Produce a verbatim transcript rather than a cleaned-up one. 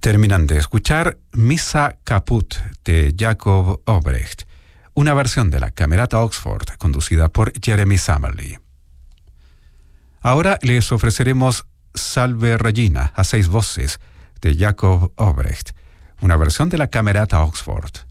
Terminan de escuchar Missa Caput de Jacob Obrecht, una versión de la Camerata Oxford conducida por Jeremy Summerly. Ahora les ofreceremos Salve Regina a seis voces de Jacob Obrecht, una versión de la Camerata Oxford.